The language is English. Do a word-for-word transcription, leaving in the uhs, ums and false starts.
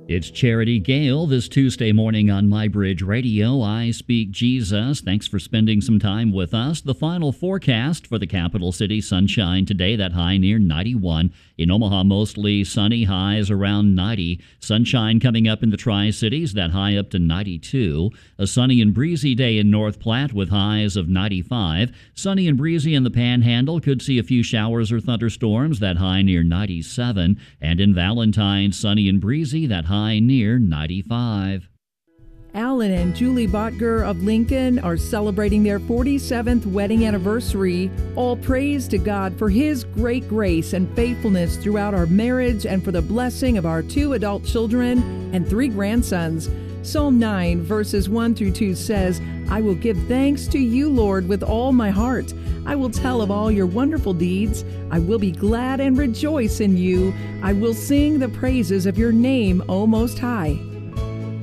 It's Charity Gale this Tuesday morning on My Bridge Radio. I speak Jesus. Thanks for spending some time with us. The final forecast for the capital city: sunshine today, that high near ninety-one. In Omaha, mostly sunny, highs around ninety. Sunshine coming up in the Tri-Cities, that high up to ninety-two. A sunny and breezy day in North Platte with highs of ninety-five. Sunny and breezy in the Panhandle, could see a few showers or thunderstorms, that high near ninety-seven. And in Valentine, sunny and breezy, that high near ninety-five. Alan and Julie Botger of Lincoln are celebrating their forty-seventh wedding anniversary. All praise to God for His great grace and faithfulness throughout our marriage and for the blessing of our two adult children and three grandsons. Psalm nine, verses one through two says, "I will give thanks to you, Lord, with all my heart. I will tell of all your wonderful deeds. I will be glad and rejoice in you. I will sing the praises of your name, O Most High."